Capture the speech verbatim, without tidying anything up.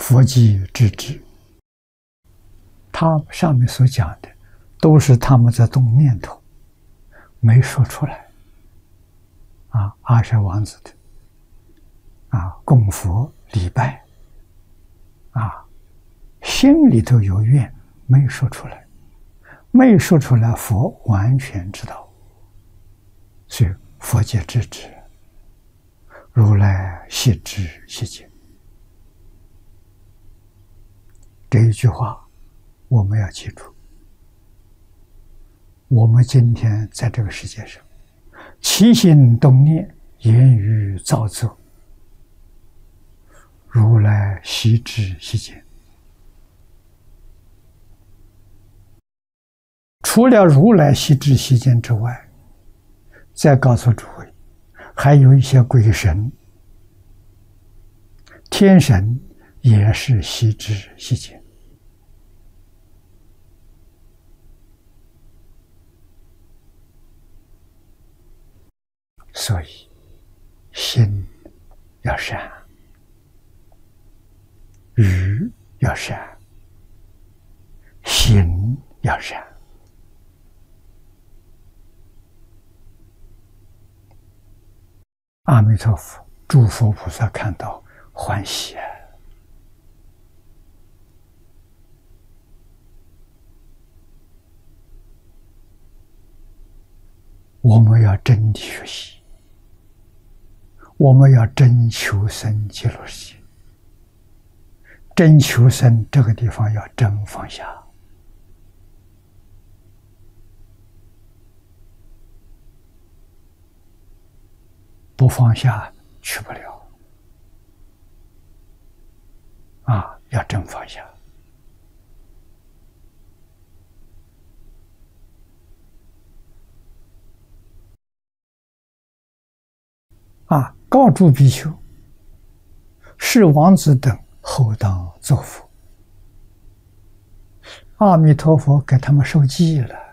佛即知之。他上面所讲的，都是他们在动念头，没说出来。啊，阿舍王子的啊，供佛礼拜，啊，心里头有愿，没说出来，没说出来，佛完全知道，所以佛界知之，如来悉知悉见。这一句话我们要记住。我们今天在这个世界上，起心动念，言语造作，如来悉知悉见。除了如来悉知悉见之外，再告诉诸位，还有一些鬼神、天神也是悉知悉见。所以心要善，语要善，行要善。阿弥陀佛，诸佛菩萨看到欢喜啊！我们要真的学习，我们要真求生极乐世界。真求生这个地方要真放下，不放下去不了啊！要真放下。啊！告诸比丘，是王子等后当作佛。阿弥陀佛给他们受记了。